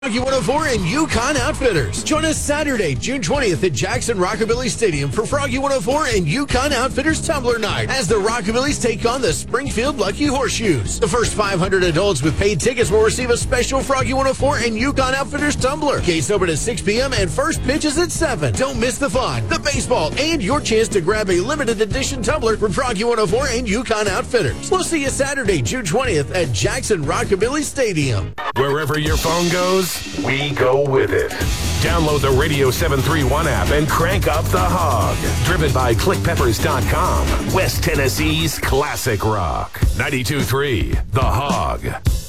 Froggy 104 and Yukon Outfitters. Join us Saturday, June 20th at Jackson Rockabilly Stadium for Froggy 104 and Yukon Outfitters Tumbler Night as the Rockabillys take on the Springfield Lucky Horseshoes. The first 500 adults with paid tickets will receive a special Froggy 104 and Yukon Outfitters Tumbler. Gates open at 6 p.m. and first pitch is at 7. Don't miss the fun, the baseball, and your chance to grab a limited edition tumbler from Froggy 104 and Yukon Outfitters. We'll see you Saturday, June 20th at Jackson Rockabilly Stadium. Wherever your phone goes, we go with it. Download the Radio 731 app and crank up the Hog. Driven by ClickPeppers.com. West Tennessee's classic rock. 92.3 The Hog.